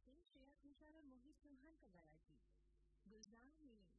से श्रेया घोषाल और मोहित चौहान का गाया गीत। गुलजार ने